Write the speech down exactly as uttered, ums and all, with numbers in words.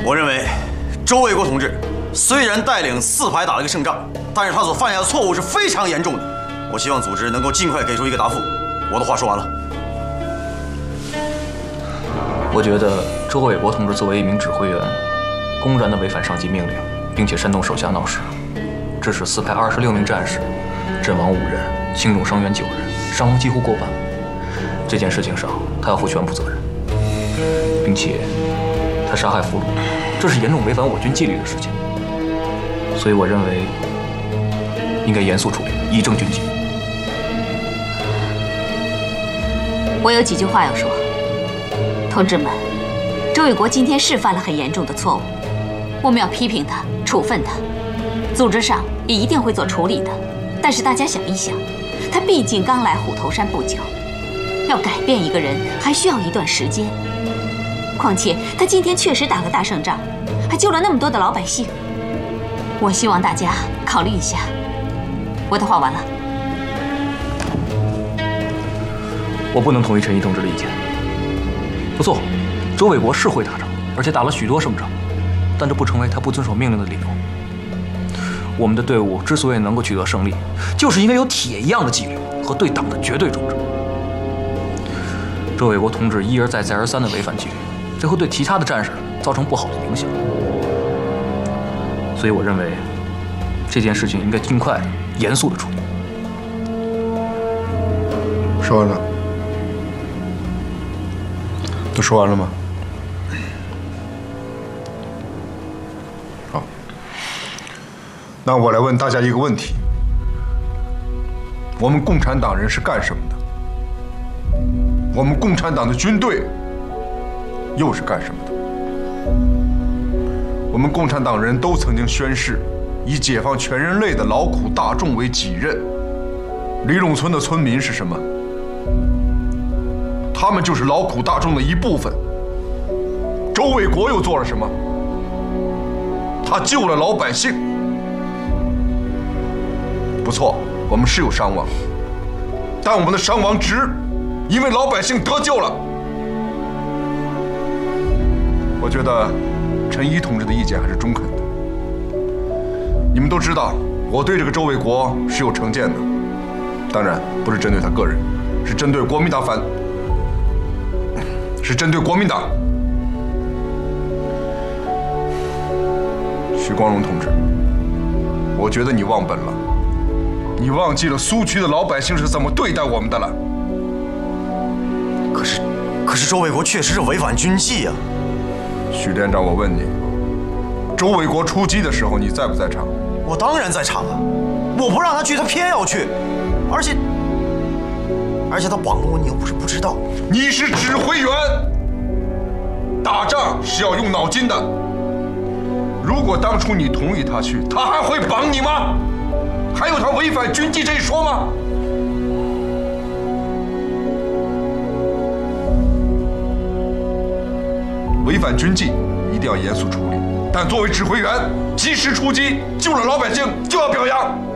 我认为，周卫国同志虽然带领四排打了一个胜仗，但是他所犯下的错误是非常严重的。我希望组织能够尽快给出一个答复。我的话说完了。 我觉得周卫国同志作为一名指挥员，公然的违反上级命令，并且煽动手下闹事，致使四排二十六名战士阵亡五人，轻重伤员九人，伤亡几乎过半。这件事情上，他要负全部责任，并且他杀害俘虏，这是严重违反我军纪律的事情。所以我认为应该严肃处理，以正军纪。 我有几句话要说，同志们，周卫国今天是犯了很严重的错误，我们要批评他，处分他，组织上也一定会做处理的。但是大家想一想，他毕竟刚来虎头山不久，要改变一个人还需要一段时间。况且他今天确实打了大胜仗，还救了那么多的老百姓。我希望大家考虑一下。我的话完了。 我不能同意陈毅同志的意见。不错，周卫国是会打仗，而且打了许多胜仗，但这不成为他不遵守命令的理由。我们的队伍之所以能够取得胜利，就是因为有铁一样的纪律和对党的绝对忠诚。周卫国同志一而再、再而三的违反纪律，这会对其他的战士造成不好的影响。所以我认为这件事情应该尽快的、严肃的处理。 说完了。都说完了吗？好，那我来问大家一个问题：我们共产党人是干什么的？我们共产党的军队又是干什么的？我们共产党人都曾经宣誓，以解放全人类的劳苦大众为己任。李陇村的村民是什么？他们就是劳苦大众的一部分。周卫国又做了什么？他救了老百姓。不错，我们是有伤亡，但我们的伤亡值，因为老百姓得救了。我觉得陈一同志的意见还是中肯的。你们都知道，我对这个周卫国是有成见的，当然不是针对他个人，是针对国民党反。是针对国民党。许光荣同志，我觉得你忘本了，你忘记了苏区的老百姓是怎么对待我们的了。 可是，可是周卫国确实是违反军纪啊。 许连长，我问你，周卫国出击的时候你在不在场？ 我当然在场啊，我不让他去，他偏要去，而且。而且他绑了我，你又不是不知道。 你是指挥员，打仗是要用脑筋的。如果当初你同意他去，他还会绑你吗？还有他违反军纪这一说吗？违反军纪一定要严肃处理，但作为指挥员，及时出击，救了老百姓就要表扬。